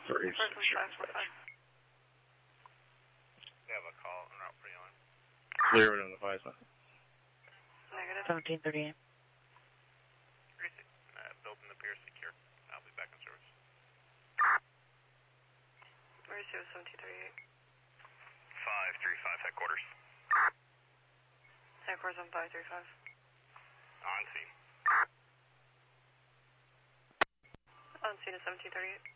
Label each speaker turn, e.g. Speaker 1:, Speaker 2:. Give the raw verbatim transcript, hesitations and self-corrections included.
Speaker 1: Three,
Speaker 2: First
Speaker 1: six,
Speaker 2: five four five.
Speaker 3: We have a call en route for you on.
Speaker 1: Clear it on the five.
Speaker 2: Negative.
Speaker 4: seventeen thirty-eight.
Speaker 3: Uh, building appears secure. I'll be back in service.
Speaker 2: Receive seventeen thirty-eight.
Speaker 3: five three five headquarters.
Speaker 2: Headquarters on five three five.
Speaker 3: On scene.
Speaker 2: On scene at seventeen thirty-eight.